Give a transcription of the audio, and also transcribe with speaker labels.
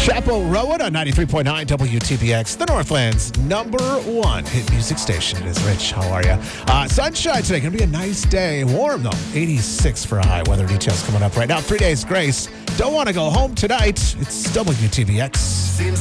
Speaker 1: Chapel Rowan on 93.9 WTBX, the Northland's #1 hit music station. It is Rich. How are you? Sunshine today. Going to be a nice day. Warm, though. 86 for a high. Weather details coming up right now. 3 days grace. Don't want to go home tonight. It's WTBX.
Speaker 2: Seems